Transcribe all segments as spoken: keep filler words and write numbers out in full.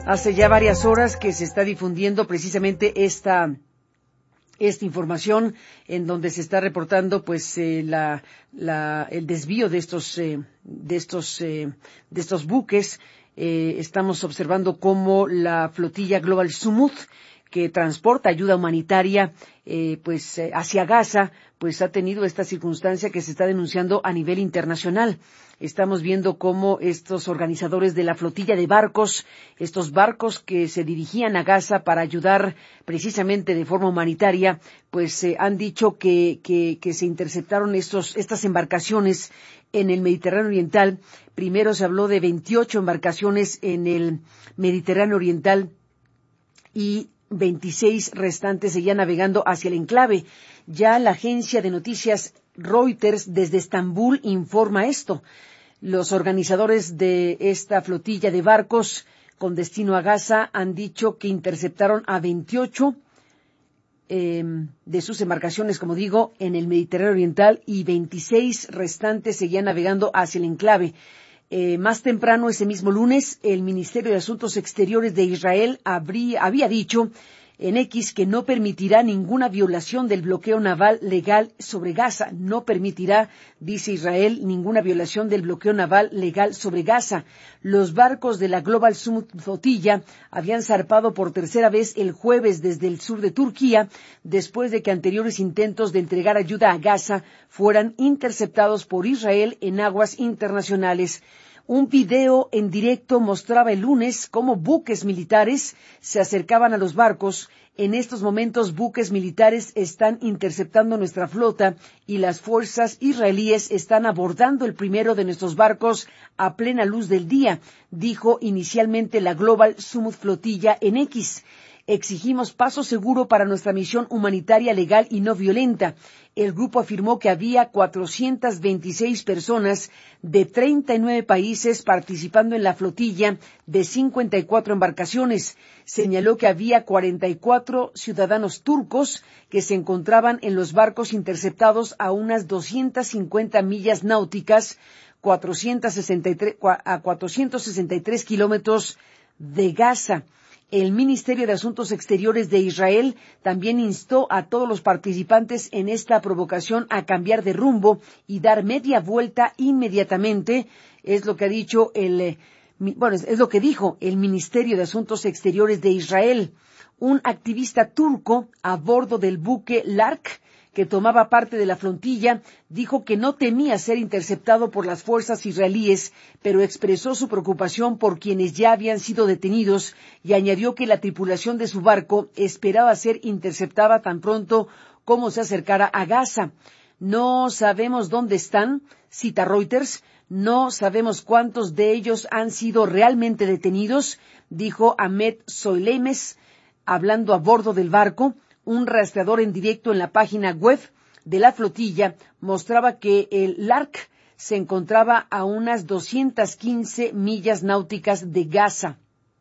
Hace ya varias horas que se está difundiendo precisamente esta esta información en donde se está reportando pues eh, la, la el desvío de estos eh, de estos eh, de estos buques. Eh, estamos observando cómo la flotilla Global Sumut, que transporta ayuda humanitaria eh, pues eh, hacia Gaza, pues ha tenido esta circunstancia que se está denunciando a nivel internacional. Estamos viendo cómo estos organizadores de la flotilla de barcos, estos barcos que se dirigían a Gaza para ayudar precisamente de forma humanitaria, pues eh, han dicho que, que, que se interceptaron estos, estas embarcaciones en el Mediterráneo Oriental. Primero se habló de veintiocho embarcaciones en el Mediterráneo Oriental y veintiséis restantes seguían navegando hacia el enclave. Ya la agencia de noticias Reuters desde Estambul informa esto. Los organizadores de esta flotilla de barcos con destino a Gaza han dicho que interceptaron a veintiocho eh, de sus embarcaciones, como digo, en el Mediterráneo Oriental y veintiséis restantes seguían navegando hacia el enclave. Eh, más temprano, ese mismo lunes, el Ministerio de Asuntos Exteriores de Israel habría, había dicho en X que no permitirá ninguna violación del bloqueo naval legal sobre Gaza. No permitirá, dice Israel, ninguna violación del bloqueo naval legal sobre Gaza. Los barcos de la Global Sumut Flotilla habían zarpado por tercera vez el jueves desde el sur de Turquía, después de que anteriores intentos de entregar ayuda a Gaza fueran interceptados por Israel en aguas internacionales. Un video en directo mostraba el lunes cómo buques militares se acercaban a los barcos. En estos momentos, buques militares están interceptando nuestra flota y las fuerzas israelíes están abordando el primero de nuestros barcos a plena luz del día, dijo inicialmente la Global Sumut Flotilla en X. Exigimos paso seguro para nuestra misión humanitaria legal y no violenta. El grupo afirmó que había cuatrocientas veintiséis personas de treinta y nueve países participando en la flotilla de cincuenta y cuatro embarcaciones. Señaló que había cuarenta y cuatro ciudadanos turcos que se encontraban en los barcos interceptados a unas doscientas cincuenta millas náuticas, cuatrocientos sesenta y tres, a cuatrocientos sesenta y tres kilómetros de Gaza. El Ministerio de Asuntos Exteriores de Israel también instó a todos los participantes en esta provocación a cambiar de rumbo y dar media vuelta inmediatamente. Es lo que ha dicho el, bueno, es lo que dijo el Ministerio de Asuntos Exteriores de Israel. Un activista turco a bordo del buque Lark, que tomaba parte de la flotilla, dijo que no temía ser interceptado por las fuerzas israelíes, pero expresó su preocupación por quienes ya habían sido detenidos y añadió que la tripulación de su barco esperaba ser interceptada tan pronto como se acercara a Gaza. No sabemos dónde están, cita Reuters, no sabemos cuántos de ellos han sido realmente detenidos, dijo Ahmed Soleimes, hablando a bordo del barco. Un rastreador en directo en la página web de la flotilla mostraba que el Lark se encontraba a unas doscientas quince millas náuticas de Gaza.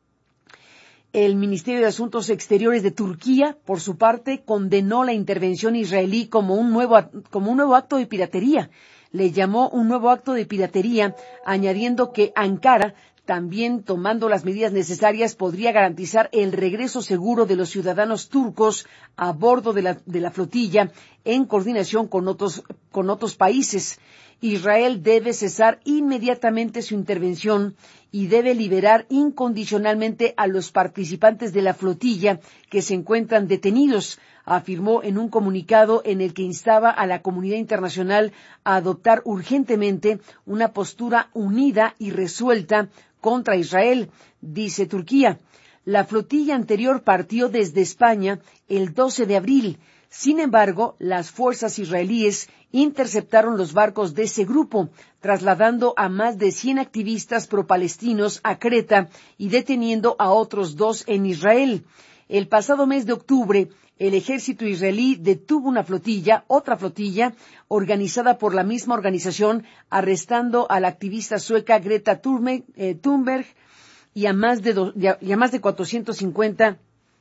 El Ministerio de Asuntos Exteriores de Turquía, por su parte, condenó la intervención israelí como un nuevo, como un nuevo acto de piratería. Le llamó un nuevo acto de piratería, añadiendo que Ankara, también tomando las medidas necesarias, podría garantizar el regreso seguro de los ciudadanos turcos a bordo de la, de la flotilla en coordinación con otros, con otros países. Israel debe cesar inmediatamente su intervención y debe liberar incondicionalmente a los participantes de la flotilla que se encuentran detenidos, afirmó en un comunicado en el que instaba a la comunidad internacional a adoptar urgentemente una postura unida y resuelta contra Israel, dice Turquía. La flotilla anterior partió desde España el doce de abril. Sin embargo, las fuerzas israelíes interceptaron los barcos de ese grupo, trasladando a más de cien activistas pro-palestinos a Creta y deteniendo a otros dos en Israel. El pasado mes de octubre, el ejército israelí detuvo una flotilla, otra flotilla, organizada por la misma organización, arrestando a la activista sueca Greta Thunberg, eh, Thunberg y, a más de do, y, a, y a más de cuatrocientos cincuenta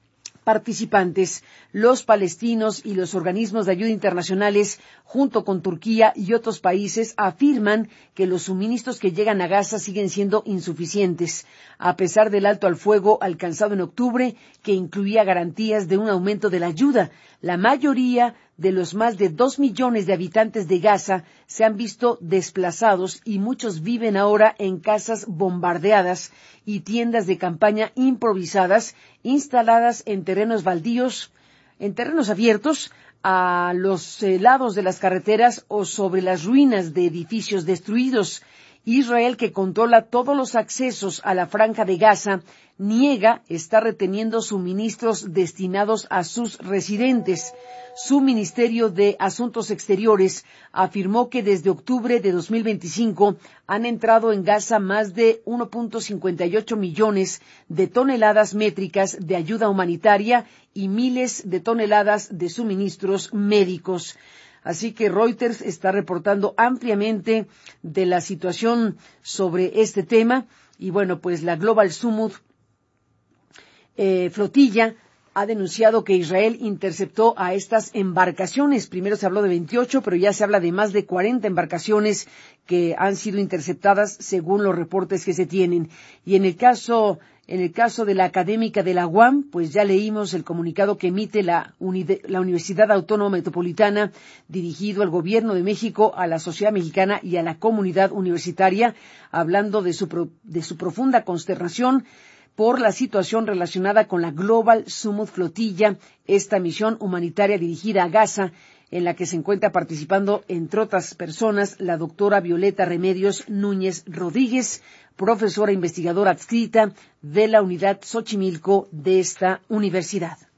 participantes. Los palestinos y los organismos de ayuda internacionales, junto con Turquía y otros países, afirman que los suministros que llegan a Gaza siguen siendo insuficientes, a pesar del alto al fuego alcanzado en octubre, que incluía garantías de un aumento de la ayuda. La mayoría de los más de dos millones de habitantes de Gaza se han visto desplazados y muchos viven ahora en casas bombardeadas y tiendas de campaña improvisadas instaladas en terrenos baldíos, en terrenos abiertos, a los eh, lados de las carreteras o sobre las ruinas de edificios destruidos. Israel, que controla todos los accesos a la franja de Gaza, niega estar reteniendo suministros destinados a sus residentes. Su Ministerio de Asuntos Exteriores afirmó que desde octubre de dos mil veinticinco han entrado en Gaza más de uno punto cincuenta y ocho millones de toneladas métricas de ayuda humanitaria y miles de toneladas de suministros médicos. Así que Reuters está reportando ampliamente de la situación sobre este tema. Y bueno, pues la Global Summit eh, Flotilla ha denunciado que Israel interceptó a estas embarcaciones. Primero se habló de veintiocho, pero ya se habla de más de cuarenta embarcaciones que han sido interceptadas según los reportes que se tienen. Y en el caso En el caso de la académica de la U A M, pues ya leímos el comunicado que emite la, Uni- la Universidad Autónoma Metropolitana, dirigido al Gobierno de México, a la sociedad mexicana y a la comunidad universitaria, hablando de su, pro- de su profunda consternación por la situación relacionada con la Global Summit Flotilla, esta misión humanitaria dirigida a Gaza, en la que se encuentra participando, entre otras personas, la doctora Violeta Remedios Núñez Rodríguez, profesora investigadora adscrita de la Unidad Xochimilco de esta universidad.